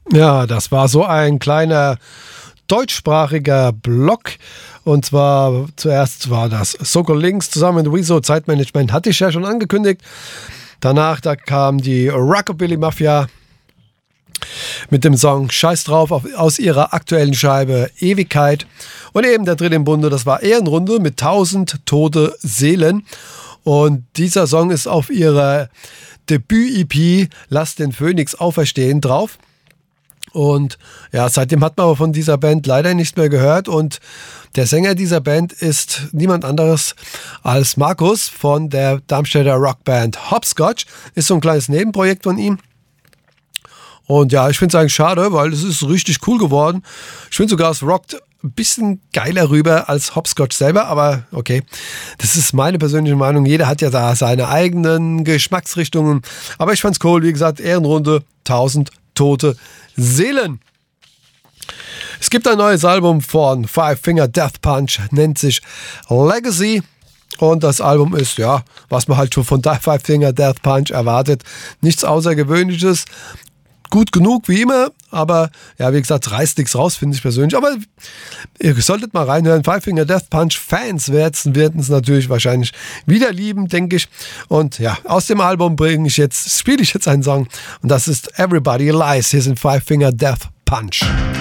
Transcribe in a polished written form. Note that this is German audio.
Ja, das war so ein kleiner deutschsprachiger Blog. Und zwar zuerst war das Sokol Links zusammen mit Wieso Zeitmanagement, hatte ich ja schon angekündigt. Danach, da kam die Rockabilly Mafia mit dem Song Scheiß drauf aus ihrer aktuellen Scheibe Ewigkeit. Und eben der dritte im Bunde, das war Ehrenrunde mit 1000 tote Seelen. Und dieser Song ist auf ihrer Debüt-EP Lass den Phönix auferstehen drauf. Und ja, seitdem hat man aber von dieser Band leider nichts mehr gehört. Und der Sänger dieser Band ist niemand anderes als Markus von der Darmstädter Rockband Hopscotch. Ist so ein kleines Nebenprojekt von ihm. Und ja, ich finde es eigentlich schade, weil es ist richtig cool geworden. Ich finde sogar, es rockt ein bisschen geiler rüber als Hopscotch selber, aber okay, das ist meine persönliche Meinung. Jeder hat ja da seine eigenen Geschmacksrichtungen. Aber ich fand's cool, wie gesagt, Ehrenrunde, 1000 tote Seelen. Es gibt ein neues Album von Five Finger Death Punch, nennt sich Legacy. Und das Album ist, ja, was man halt schon von Five Finger Death Punch erwartet. Nichts Außergewöhnliches. Gut genug, wie immer, aber ja, wie gesagt, reißt nichts raus, finde ich persönlich. Aber ihr solltet mal reinhören. Five Finger Death Punch Fans werden es natürlich wahrscheinlich wieder lieben, denke ich. Und ja, aus dem Album spiele ich jetzt einen Song und das ist Everybody Lies. Hier sind Five Finger Death Punch.